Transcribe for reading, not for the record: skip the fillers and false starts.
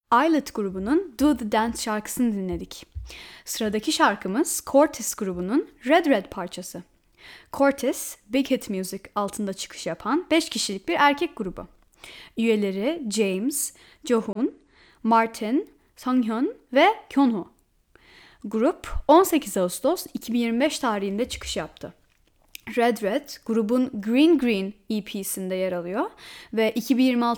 Islet grubunun Do The Dance şarkısını dinledik. Sıradaki şarkımız Cortez grubunun Red Red parçası. Cortez, Big Hit Music altında çıkış yapan 5 kişilik bir erkek grubu. Üyeleri James, Johoon, Martin, Sunghyun ve Kyunho. Grup 18 Ağustos 2025 tarihinde çıkış yaptı. Red Red grubun Green Green EP'sinde yer alıyor ve 2026